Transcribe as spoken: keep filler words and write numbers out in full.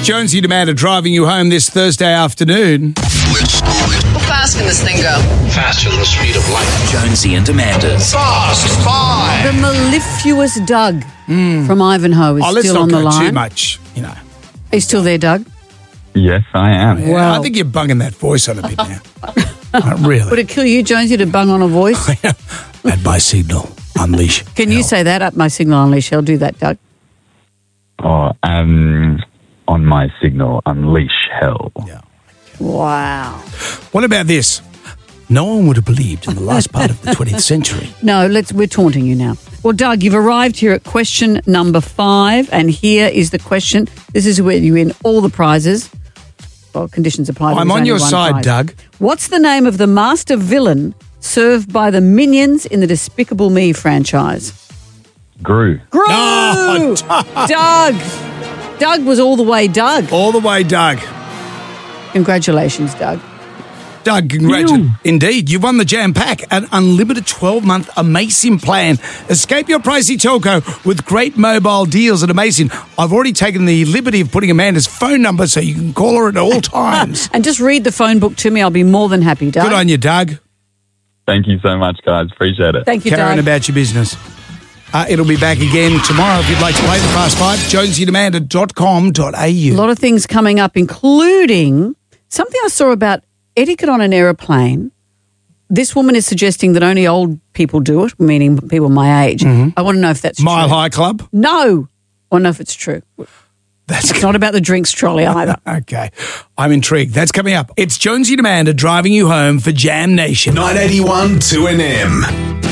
Jonesy and Amanda driving you home this Thursday afternoon. How fast can this thing go? Faster than the speed of light. Jonesy and Amanda's Fast Five. The mellifluous Doug from Ivanhoe is Oh, let's still on not the go line. too much, you know. Are you still there, Doug? Yes, I am. Yeah, Wow. I think you're bunging that voice on a bit now. Uh, really. Would it kill you, Jonesy, to bung on a voice? At my signal, unleash. Can you say that? Up my signal, unleash. I'll do that, Doug. Oh, um, on my signal, unleash hell. Yeah. Wow. What about this? No one would have believed in the last part of the twentieth century. No, let's. We're taunting you now. Well, Doug, you've arrived here at question number five, and here is the question. This is where you win all the prizes. Well, conditions apply. I'm There's on only your one side, prize. Doug. What's the name of the master villain served by the minions in the Despicable Me franchise? Gru. Gru! Oh, Doug! Doug was all the way Doug. All the way, Doug. Congratulations, Doug. Doug, congratulations. Indeed, you won the Jam Pack, an unlimited twelve-month Amazing plan. Escape your pricey telco with great mobile deals at Amazing. I've already taken the liberty of putting Amanda's phone number so you can call her at all times. And just read the phone book to me. I'll be more than happy, Doug. Good on you, Doug. Thank you so much, guys. Appreciate it. Thank you, Karen, Doug. about your business. Uh, it'll be back again tomorrow if you'd like to play the Fast Five. jonesy and amanda dot com dot a u. A lot of things coming up, including something I saw about etiquette on an aeroplane. This woman is suggesting that only old people do it, meaning people my age. Mm-hmm. I want to know if that's Mile true. High Club. No. I want to know if it's true. That's It's not about the drinks trolley either. okay. I'm intrigued. That's coming up. It's Jonesy and Amanda driving you home for Jam Nation. nine eighty-one two N M.